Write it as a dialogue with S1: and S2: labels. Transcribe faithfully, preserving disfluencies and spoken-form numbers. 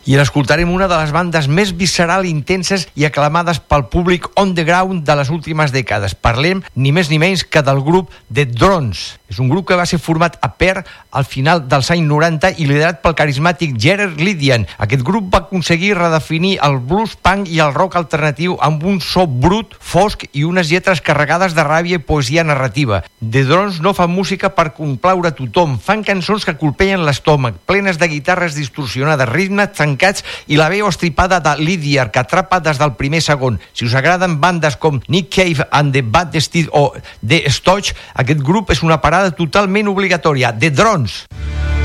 S1: I l'escoltarem una de les bandes més visceral, intenses i aclamades pel públic on the ground de les últimes dècades. Parlem ni més ni menys que del grup The Drones. És un grup que va ser format a Perth al final dels anys noranta i liderat pel carismàtic Gerard Lydian. Aquest grup va aconseguir redefinir el blues punk i el rock alternatiu amb un so brut, fosc i unes lletres carregades de ràbia i poesia narrativa. The Drones no fan música per complaure tothom, fan cançons que colpeien l'estómac, plenes de guitarres distorsionades, ritmes tancats i la veu estripada de Lydian que atrapa des del primer segon. Si us agraden bandes com Nick Cave and the Bad Steed o The Stooges, aquest grup és una parada totalment obligatòria. The Drones.